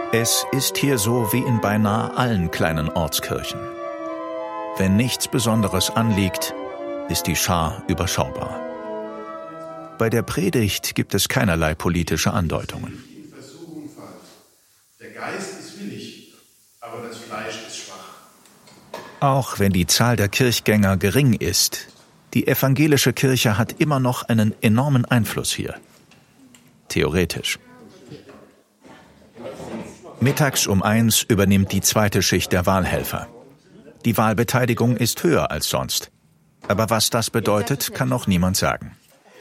Es ist hier so wie in beinahe allen kleinen Ortskirchen. Wenn nichts Besonderes anliegt, ist die Schar überschaubar. Bei der Predigt gibt es keinerlei politische Andeutungen. Der Geist ist willig, aber das Fleisch ist schwach. Auch wenn die Zahl der Kirchgänger gering ist, die evangelische Kirche hat immer noch einen enormen Einfluss hier. Theoretisch. Mittags um 1 übernimmt die zweite Schicht der Wahlhelfer. Die Wahlbeteiligung ist höher als sonst. Aber was das bedeutet, kann noch niemand sagen.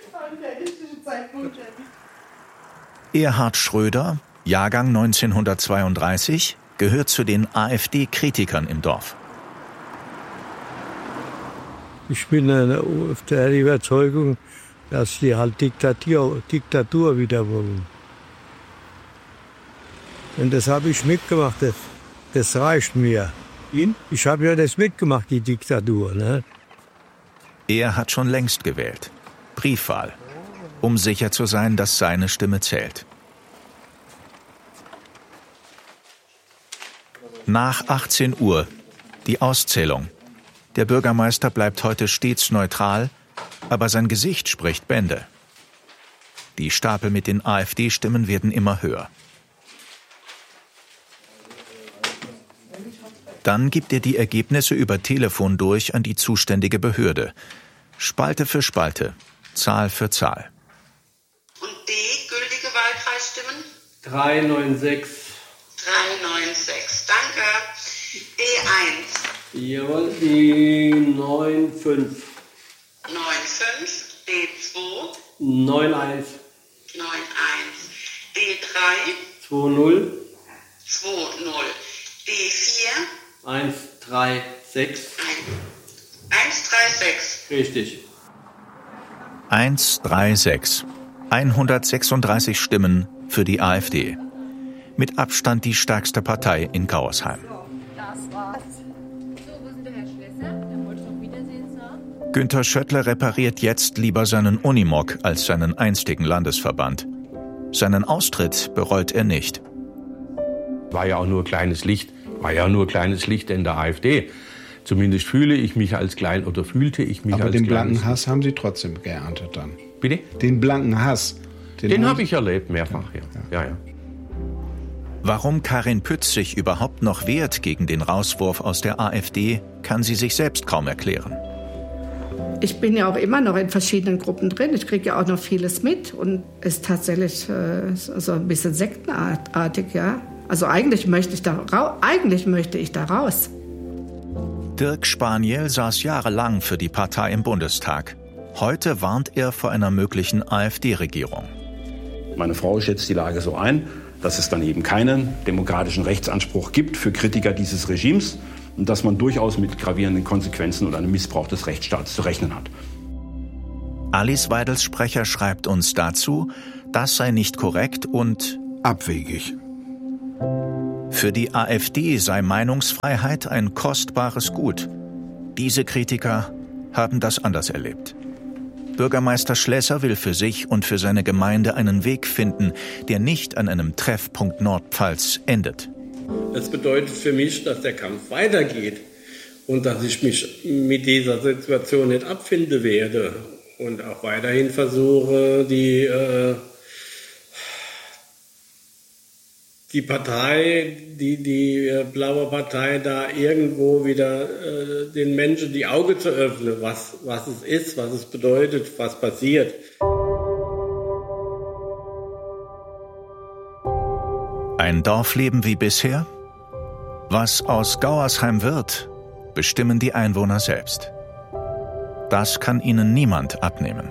Erhard Schröder, Jahrgang 1932, gehört zu den AfD-Kritikern im Dorf. Ich bin der Überzeugung, dass die halt Diktatur wieder wollen. Und das habe ich mitgemacht, das reicht mir. Ich habe ja das mitgemacht, die Diktatur. Ne? Er hat schon längst gewählt. Briefwahl. Um sicher zu sein, dass seine Stimme zählt. Nach 18 Uhr, die Auszählung. Der Bürgermeister bleibt heute stets neutral, aber sein Gesicht spricht Bände. Die Stapel mit den AfD-Stimmen werden immer höher. Dann gibt er die Ergebnisse über Telefon durch an die zuständige Behörde. Spalte für Spalte, Zahl für Zahl. Und D, gültige Wahlkreisstimmen? 396. 396, danke. D1. Jawohl, die 95. 95. D2. 91. 91. D3. 20. 20. D4. 136. 136. Richtig. 136. 136 Stimmen für die AfD. Mit Abstand die stärkste Partei in Gauersheim. Günther Schöttler repariert jetzt lieber seinen Unimog als seinen einstigen Landesverband. Seinen Austritt bereut er nicht. War ja auch nur kleines Licht in der AfD. Zumindest fühlte ich mich als klein. Aber den blanken Hass haben Sie trotzdem geerntet dann? Bitte? Den blanken Hass. Den habe ich erlebt, mehrfach, ja. Warum Karin Pütz sich überhaupt noch wehrt gegen den Rauswurf aus der AfD, kann sie sich selbst kaum erklären. Ich bin ja auch immer noch in verschiedenen Gruppen drin. Ich kriege ja auch noch vieles mit und ist tatsächlich so ein bisschen sektenartig, ja. Also eigentlich möchte ich da raus. Dirk Spaniel saß jahrelang für die Partei im Bundestag. Heute warnt er vor einer möglichen AfD-Regierung. Meine Frau schätzt die Lage so ein, dass es dann eben keinen demokratischen Rechtsanspruch gibt für Kritiker dieses Regimes und dass man durchaus mit gravierenden Konsequenzen oder einem Missbrauch des Rechtsstaats zu rechnen hat. Alice Weidels Sprecher schreibt uns dazu, das sei nicht korrekt und abwegig. Für die AfD sei Meinungsfreiheit ein kostbares Gut. Diese Kritiker haben das anders erlebt. Bürgermeister Schlesser will für sich und für seine Gemeinde einen Weg finden, der nicht an einem Treffpunkt Nordpfalz endet. Das bedeutet für mich, dass der Kampf weitergeht und dass ich mich mit dieser Situation nicht abfinden werde und auch weiterhin versuche, die Partei, die blaue Partei da irgendwo wieder den Menschen die Augen zu öffnen, was es ist, was es bedeutet, was passiert. Ein Dorfleben wie bisher? Was aus Gauersheim wird, bestimmen die Einwohner selbst. Das kann ihnen niemand abnehmen.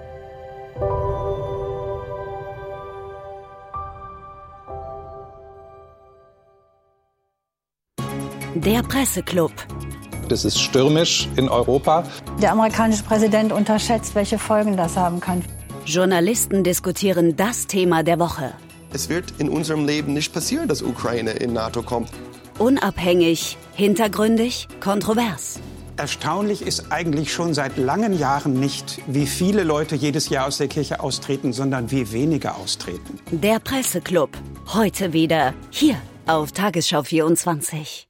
Der Presseclub. Das ist stürmisch in Europa. Der amerikanische Präsident unterschätzt, welche Folgen das haben kann. Journalisten diskutieren das Thema der Woche. Es wird in unserem Leben nicht passieren, dass Ukraine in NATO kommt. Unabhängig, hintergründig, kontrovers. Erstaunlich ist eigentlich schon seit langen Jahren nicht, wie viele Leute jedes Jahr aus der Kirche austreten, sondern wie wenige austreten. Der Presseclub. Heute wieder hier auf Tagesschau 24.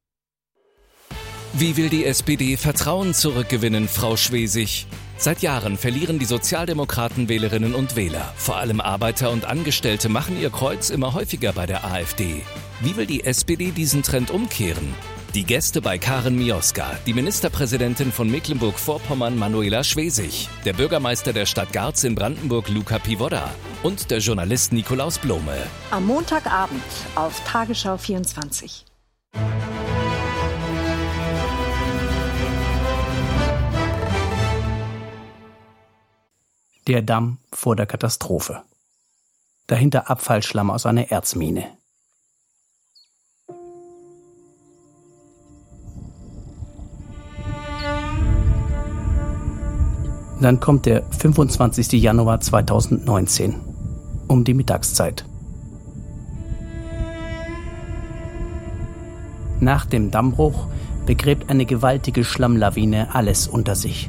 Wie will die SPD Vertrauen zurückgewinnen, Frau Schwesig? Seit Jahren verlieren die Sozialdemokraten Wählerinnen und Wähler. Vor allem Arbeiter und Angestellte machen ihr Kreuz immer häufiger bei der AfD. Wie will die SPD diesen Trend umkehren? Die Gäste bei Karin Mioska, die Ministerpräsidentin von Mecklenburg-Vorpommern Manuela Schwesig, der Bürgermeister der Stadt Garz in Brandenburg Luca Pivoda und der Journalist Nikolaus Blome. Am Montagabend auf Tagesschau 24. Der Damm vor der Katastrophe. Dahinter Abfallschlamm aus einer Erzmine. Dann kommt der 25. Januar 2019, um die Mittagszeit. Nach dem Dammbruch begräbt eine gewaltige Schlammlawine alles unter sich.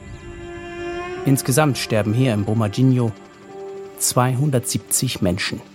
Insgesamt sterben hier im Brumadinho 270 Menschen.